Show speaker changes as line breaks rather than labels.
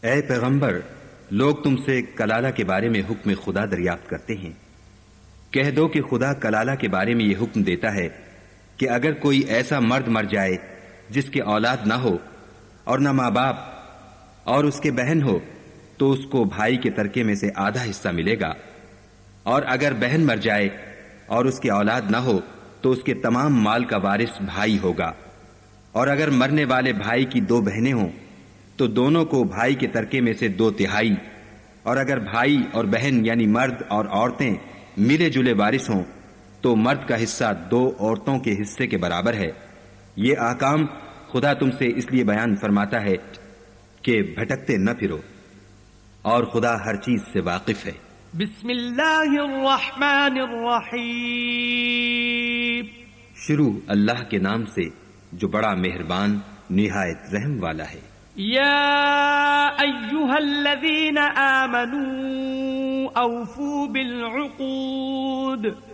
اے پیغمبر، لوگ تم سے کلالہ کے بارے میں حکم خدا دریافت کرتے ہیں۔ کہہ دو کہ خدا کلالہ کے بارے میں یہ حکم دیتا ہے کہ اگر کوئی ایسا مرد مر جائے جس کے اولاد نہ ہو اور نہ ماں باپ اور اس کے بہن ہو تو اس کو بھائی کے ترکے میں سے آدھا حصہ ملے گا، اور اگر بہن مر جائے اور اس کی اولاد نہ ہو تو اس کے تمام مال کا وارث بھائی ہوگا، اور اگر مرنے والے بھائی کی 2 بہنیں ہوں تو دونوں کو بھائی کے ترکے میں سے 2/3، اور اگر بھائی اور بہن یعنی مرد اور عورتیں ملے جلے وارث ہوں تو مرد کا حصہ 2 عورتوں کے حصے کے برابر ہے۔ یہ احکام خدا تم سے اس لیے بیان فرماتا ہے کہ بھٹکتے نہ پھرو، اور خدا ہر چیز سے واقف ہے۔
بسم اللہ الرحمن الرحیم،
شروع اللہ کے نام سے جو بڑا مہربان نہایت رحم والا ہے۔
یا ایہا الذین آمنوا اوفوا بالعقود،